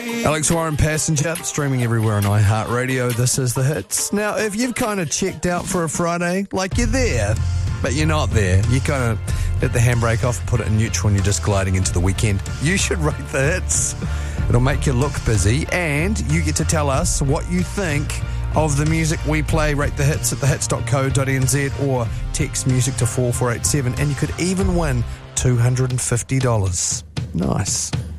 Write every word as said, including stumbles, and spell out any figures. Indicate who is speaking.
Speaker 1: Alex Warren, Passenger, streaming everywhere on iHeartRadio. This is The Hits. Now, if you've kind of checked out for a Friday, like you're there, but you're not there, you kind of let the handbrake off, put it in neutral, and you're just gliding into the weekend, you should rate The Hits. It'll make you look busy, and you get to tell us what you think of the music we play. Rate The Hits at the hits dot co dot n z or text music to four four eight seven, and you could even win two hundred fifty dollars. Nice.